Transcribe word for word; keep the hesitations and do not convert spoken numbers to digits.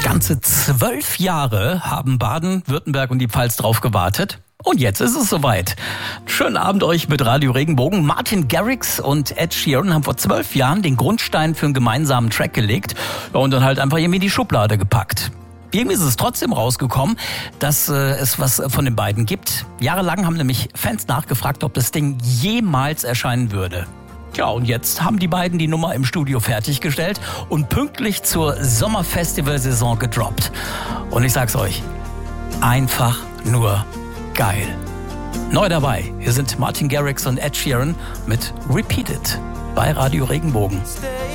Ganze zwölf Jahre haben Baden-Württemberg und die Pfalz drauf gewartet. Und jetzt ist es soweit. Schönen Abend euch mit Radio Regenbogen. Martin Garrix und Ed Sheeran haben vor zwölf Jahren den Grundstein für einen gemeinsamen Track gelegt. Ja, und dann halt einfach irgendwie in die Schublade gepackt. Irgendwie ist es trotzdem rausgekommen, dass äh, es was von den beiden gibt. Jahrelang haben nämlich Fans nachgefragt, ob das Ding jemals erscheinen würde. Ja, und jetzt haben die beiden die Nummer im Studio fertiggestellt und pünktlich zur Sommerfestivalsaison gedroppt. Und ich sag's euch, einfach nur geil. Neu dabei, hier sind Martin Garrix und Ed Sheeran mit Repeat It bei Radio Regenbogen. Stay